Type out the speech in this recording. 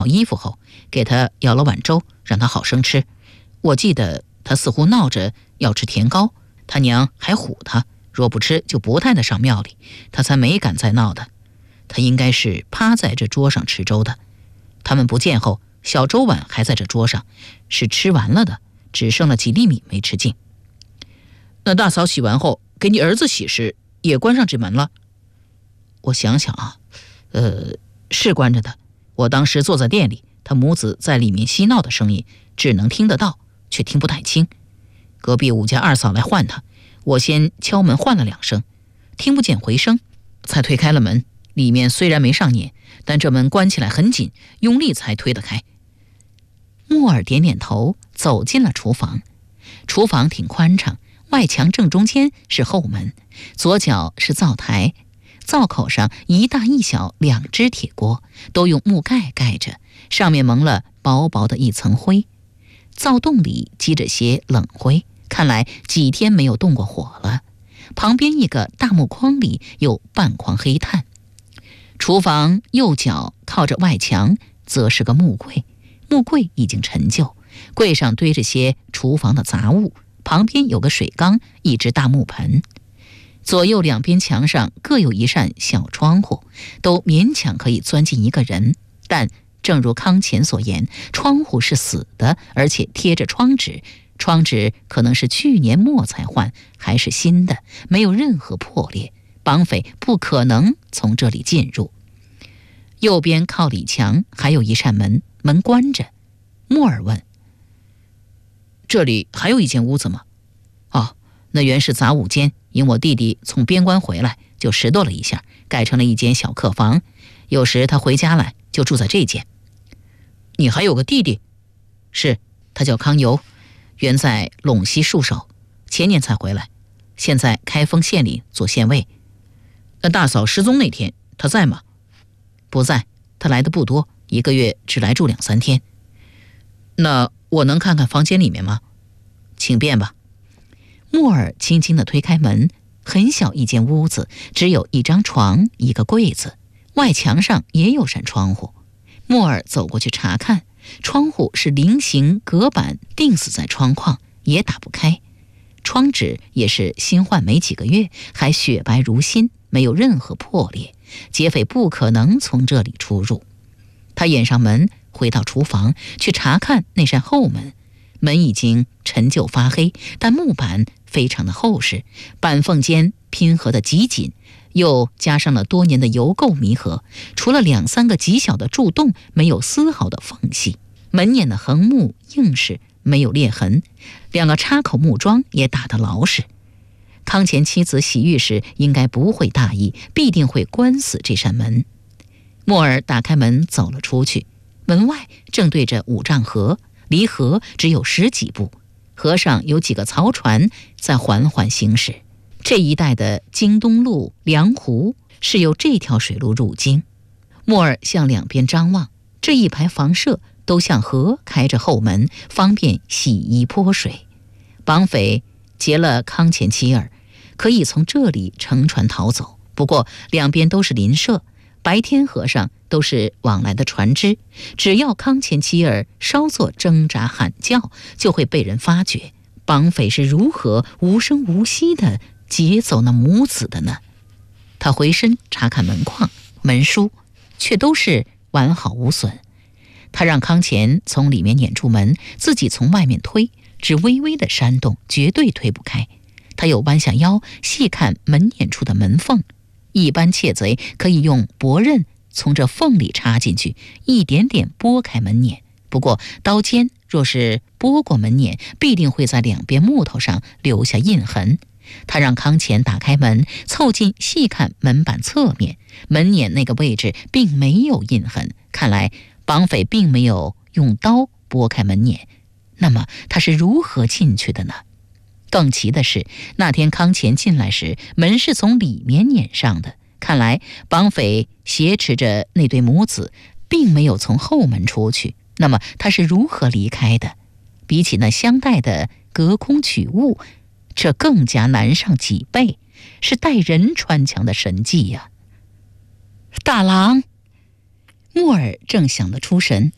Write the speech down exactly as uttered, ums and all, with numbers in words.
好衣服后，给他舀了碗粥，让他好生吃。我记得他似乎闹着要吃甜糕，他娘还唬他，若不吃就不带他上庙里，他才没敢再闹的。他应该是趴在这桌上吃粥的。他们不见后，小粥碗还在这桌上，是吃完了的，只剩了几粒米没吃尽。那大嫂洗完后，给你儿子洗时也关上这门了？我想想啊，呃，是关着的。我当时坐在店里，他母子在里面嬉闹的声音只能听得到，却听不太清。隔壁武家二嫂来唤他，我先敲门唤了两声，听不见回声，才推开了门。里面虽然没上撵，但这门关起来很紧，用力才推得开。木耳点点头，走进了厨房。厨房挺宽敞，外墙正中间是后门，左脚是灶台，灶口上一大一小两只铁锅，都用木盖盖着，上面蒙了薄薄的一层灰。灶洞里积着些冷灰，看来几天没有动过火了。旁边一个大木筐里有半筐黑炭。厨房右脚靠着外墙，则是个木柜，木柜已经陈旧，柜上堆着些厨房的杂物，旁边有个水缸，一只大木盆。左右两边墙上各有一扇小窗户，都勉强可以钻进一个人，但正如康乾所言，窗户是死的，而且贴着窗纸，窗纸可能是去年末才换，还是新的，没有任何破裂，绑匪不可能从这里进入。右边靠里墙还有一扇门，门关着。莫尔问：这里还有一间屋子吗？哦，那原是杂物间，因我弟弟从边关回来就拾掇了一下，改成了一间小客房，有时他回家来就住在这间。你还有个弟弟？是，他叫康游，原在陇西戍守，前年才回来，现在开封县里做县尉。那大嫂失踪那天他在吗？不在，他来的不多，一个月只来住两三天。那我能看看房间里面吗？请便吧。莫尔轻轻地推开门，很小一间屋子，只有一张床，一个柜子，外墙上也有扇窗户。莫尔走过去查看，窗户是菱形隔板钉死在窗框，也打不开。窗纸也是新换没几个月，还雪白如新，没有任何破裂，劫匪不可能从这里出入。他掩上门，回到厨房去查看那扇后门，门已经陈旧发黑，但木板非常的厚实，板缝间拼合得极紧，又加上了多年的油垢弥合，除了两三个极小的蛀洞，没有丝毫的缝隙。门撵的横木硬实，没有裂痕，两个插口木桩也打得牢实。康乾妻子洗浴时应该不会大意，必定会关死这扇门。莫尔打开门走了出去，门外正对着五丈河，离河只有十几步，河上有几个漕船在缓缓行驶。这一带的京东路、梁湖是由这条水路入京。莫尔向两边张望，这一排房舍都向河开着后门，方便洗衣泼水。绑匪劫了康乾妻儿，可以从这里乘船逃走，不过两边都是邻舍，白天河上都是往来的船只，只要康乾妻儿稍作挣扎喊叫，就会被人发觉。绑匪是如何无声无息地劫走那母子的呢？他回身查看门框、门书，却都是完好无损。他让康乾从里面撵出门，自己从外面推，只微微的扇动，绝对推不开。他又弯下腰细看门撵处的门缝，一般窃贼可以用薄刃从这缝里插进去，一点点拨开门撵。不过刀尖若是拨过门撵，必定会在两边木头上留下印痕。他让康乾打开门，凑近细看门板侧面，门撵那个位置并没有印痕，看来绑匪并没有用刀拨开门撵。那么他是如何进去的呢？更奇的是，那天康乾进来时，门是从里面撵上的，看来绑匪挟持着那对母子，并没有从后门出去。那么他是如何离开的？比起那相带的隔空取物，这更加难上几倍，是带人穿墙的神技呀！大郎，木耳正想得出神，